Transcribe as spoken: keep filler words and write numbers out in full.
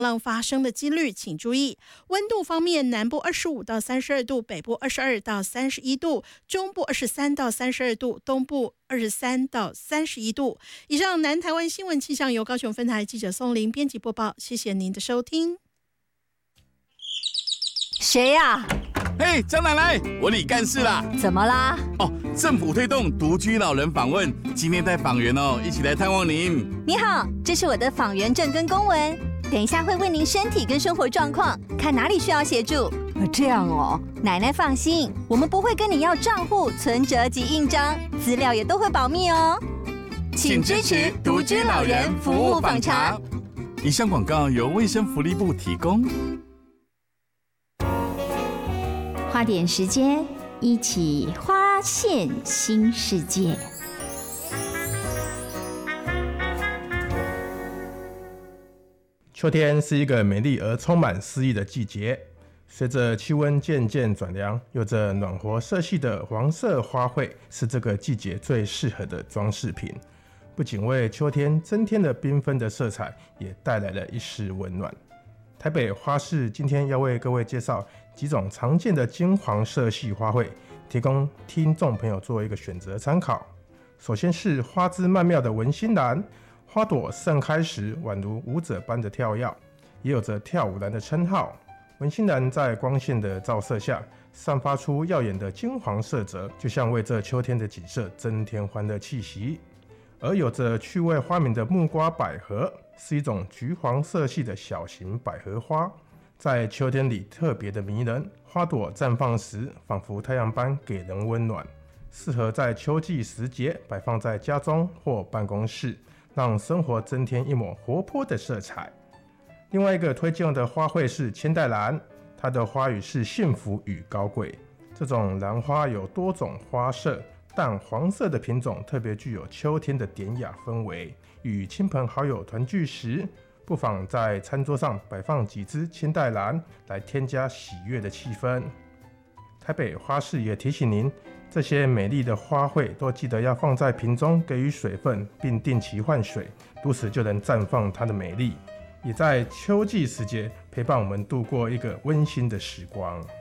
浪发生的几率请注意。温度方面，南部二十五到三十二度，北部二十二到三十一度，中部二十三到三十二度，东部二十三到三十一度。以上南台湾新闻气象由高雄分台记者宋玲编辑播报，谢谢您的收听。 谁呀？ 嘿，张奶奶，我李干事啦。 怎么啦？ 哦，政府推动独居老人访问，今天带访员哦，一起来探望您。 你好，这是我的访员证跟公文，等一下会问您身体跟生活状况，看哪里需要协助。这样哦，奶奶放心，我们不会跟你要账户、存折及印章，资料也都会保密哦。 请支持独居老人服务访查。以上广告由卫生福利部提供。 花点时间，一起发现新世界。 秋天是一个美丽而充满诗意的季节，随着气温渐渐转凉，有着暖和色系的黄色花卉是这个季节最适合的装饰品，不仅为秋天增添了缤纷的色彩，也带来了一丝温暖。台北花市今天要为各位介绍几种常见的金黄色系花卉，提供听众朋友做一个选择参考。首先是花枝曼妙的文心兰，花朵盛开时宛如舞者般的跳跃，也有着跳舞兰的称号。文心兰在光线的照射下，散发出耀眼的金黄色泽，就像为这秋天的景色增添欢乐气息。而有着趣味花名的木瓜百合，是一种橘黄色系的小型百合花，在秋天里特别的迷人，花朵绽放时仿佛太阳般给人温暖，适合在秋季时节摆放在家中或办公室，让生活增添一抹活泼的色彩。另外一个推荐的花卉是千代兰，它的花语是幸福与高贵。这种兰花有多种花色，淡黄色的品种特别具有秋天的典雅氛围，与亲朋好友团聚时，不妨在餐桌上摆放几枝千代兰，来添加喜悦的气氛。台北花市也提醒您，这些美丽的花卉都记得要放在瓶中给予水分，并定期换水，如此就能绽放它的美丽，也在秋季时节陪伴我们度过一个温馨的时光。